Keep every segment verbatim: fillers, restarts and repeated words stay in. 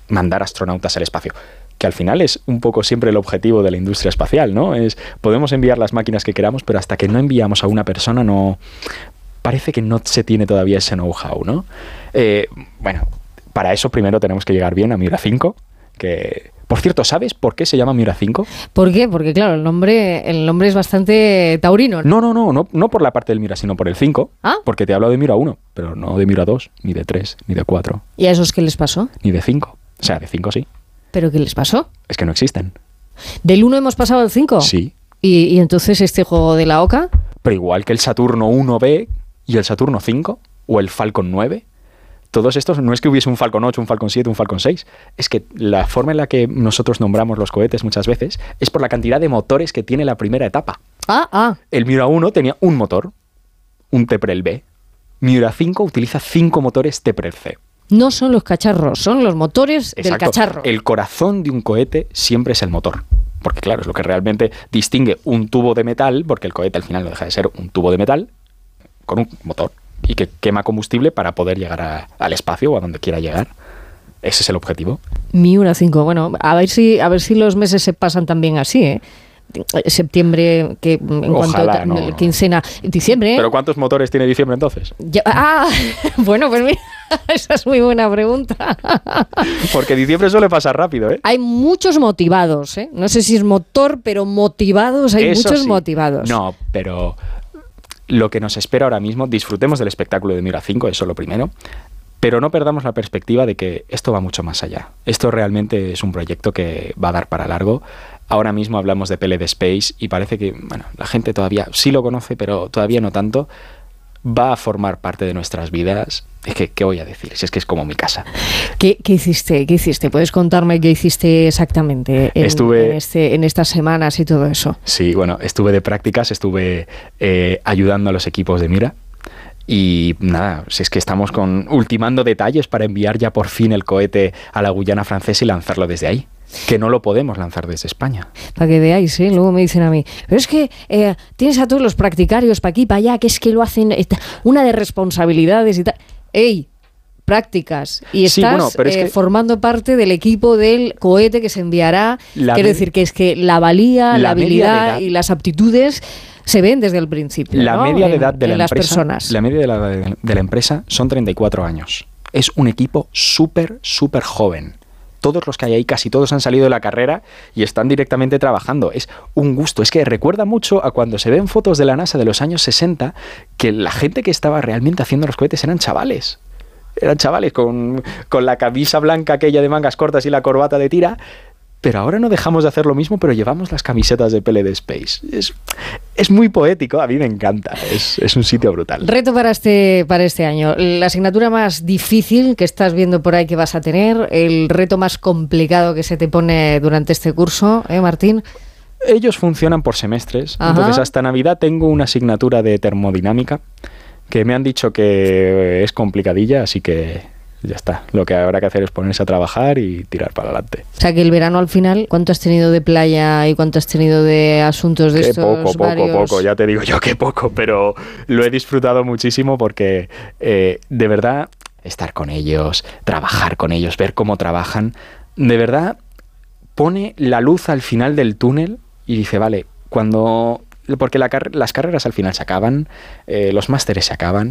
mandar astronautas al espacio, que al final es un poco siempre el objetivo de la industria espacial, ¿no? Es, podemos enviar las máquinas que queramos, pero hasta que no enviamos a una persona no... Parece que no se tiene todavía ese know-how, ¿no? Eh, bueno, para eso primero tenemos que llegar bien a Miura cinco, que... Por cierto, ¿sabes por qué se llama Miura cinco? ¿Por qué? Porque claro, el nombre, el nombre es bastante taurino. No, no, no, no, no por la parte del Miura, sino por el cinco. ¿Ah? Porque te he hablado de Miura uno, pero no de Miura dos, ni de tres, ni de cuatro. ¿Y a esos qué les pasó? Ni de cinco. O sea, de cinco sí. ¿Pero qué les pasó? Es que no existen. ¿Del uno hemos pasado al cinco? Sí. ¿Y, y entonces este juego de la oca? Pero igual que el Saturno uno B y el Saturno cinco, o el Falcon nueve... Todos estos, no es que hubiese un Falcon ocho, un Falcon siete, un Falcon seis, es que la forma en la que nosotros nombramos los cohetes muchas veces es por la cantidad de motores que tiene la primera etapa. Ah, ah. El Miura uno tenía un motor, un Teprel B. Miura cinco utiliza cinco motores Teprel C. No son los cacharros, son los motores Exacto. del cacharro. El corazón de un cohete siempre es el motor. Porque claro, es lo que realmente distingue un tubo de metal, porque el cohete al final no deja de ser un tubo de metal con un motor. Y que quema combustible para poder llegar a, al espacio o a donde quiera llegar. Ese es el objetivo. Miura cinco, bueno, a ver si a ver si los meses se pasan también así, ¿eh? Septiembre, que en Ojalá, cuanto no, no. quincena, diciembre, ¿eh? ¿Pero cuántos motores tiene diciembre entonces? Ya, ah, bueno, pues mira, esa es muy buena pregunta. Porque diciembre suele pasar rápido, ¿eh? Hay muchos motivados, ¿eh? No sé si es motor, pero motivados, hay Eso muchos sí. motivados. No, pero lo que nos espera ahora mismo, disfrutemos del espectáculo de Miura cinco, eso lo primero, pero no perdamos la perspectiva de que esto va mucho más allá. Esto realmente es un proyecto que va a dar para largo. Ahora mismo hablamos de P L D Space y parece que, bueno, la gente todavía sí lo conoce, pero todavía no tanto. Va a formar parte de nuestras vidas. Es que, ¿qué voy a decir? Si es que es como mi casa. ¿Qué, qué hiciste? ¿Qué hiciste? ¿Puedes contarme qué hiciste exactamente en, Estuve, en, este, en estas semanas y todo eso? Sí, bueno, estuve de prácticas, estuve eh, ayudando a los equipos de Miura. Y nada, si es que estamos con ultimando detalles para enviar ya por fin el cohete a la Guyana Francesa y lanzarlo desde ahí. Que no lo podemos lanzar desde España. Para que veáis, ¿eh? Luego me dicen a mí, pero es que eh, tienes a todos los practicarios para aquí, para allá, que es que lo hacen esta, una de responsabilidades y tal. ¡Ey! Prácticas. Y Sí, estás bueno, pero es eh, que formando parte del equipo del cohete que se enviará. La Quiero me- decir que es que la valía, la, la media de habilidad edad- y las aptitudes se ven desde el principio. La ¿no? media de En- edad de la en las empresa, personas. la media de la, de la empresa son treinta y cuatro años. Es un equipo súper, súper joven. Todos los que hay ahí, casi todos han salido de la carrera y están directamente trabajando. Es un gusto. Es que recuerda mucho a cuando se ven fotos de la NASA de los años sesenta, que la gente que estaba realmente haciendo los cohetes eran chavales. Eran chavales con, con la camisa blanca aquella de mangas cortas y la corbata de tira. Pero ahora no dejamos de hacer lo mismo, pero llevamos las camisetas de P L D Space. Es, es muy poético, a mí me encanta. Es, es un sitio brutal. Reto para este, para este año. La asignatura más difícil que estás viendo por ahí que vas a tener, el reto más complicado que se te pone durante este curso, ¿eh, Martín? Ellos funcionan por semestres. Ajá. Entonces, hasta Navidad tengo una asignatura de termodinámica que me han dicho que es complicadilla, así que ya está. Lo que habrá que hacer es ponerse a trabajar y tirar para adelante. O sea, que el verano al final, ¿cuánto has tenido de playa y cuánto has tenido de asuntos de Qué estos poco, poco, varios? poco, ya te digo yo que poco, pero lo he disfrutado muchísimo porque eh, de verdad estar con ellos, trabajar con ellos, ver cómo trabajan, de verdad pone la luz al final del túnel y dice, vale, cuando... Porque la car- las carreras al final se acaban, eh, los másteres se acaban,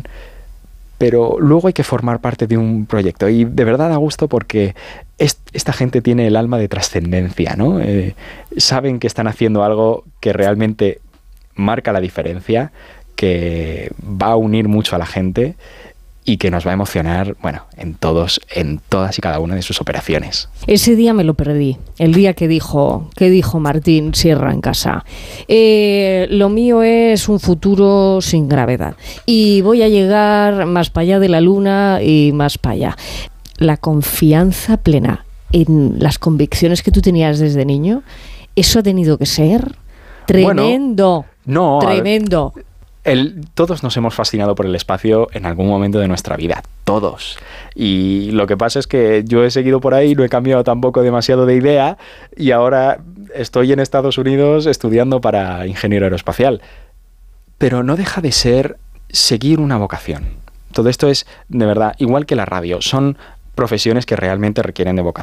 pero luego hay que formar parte de un proyecto y de verdad da gusto porque es, esta gente tiene el alma de trascendencia, ¿no? Eh, saben que están haciendo algo que realmente marca la diferencia, que va a unir mucho a la gente y que nos va a emocionar, bueno, en todos, en todas y cada una de sus operaciones. Ese día me lo perdí, el día que dijo, que dijo Martín Sierra en casa. Eh, lo mío es un futuro sin gravedad y voy a llegar más para allá de la luna y más para allá. La confianza plena en las convicciones que tú tenías desde niño, eso ha tenido que ser tremendo, Bueno, no, tremendo. El, todos nos hemos fascinado por el espacio en algún momento de nuestra vida, todos. Y lo que pasa es que yo he seguido por ahí, no he cambiado tampoco demasiado de idea y ahora estoy en Estados Unidos estudiando para ingeniero aeroespacial. Pero no deja de ser seguir una vocación. Todo esto es, de verdad, igual que la radio, son profesiones que realmente requieren de vocación.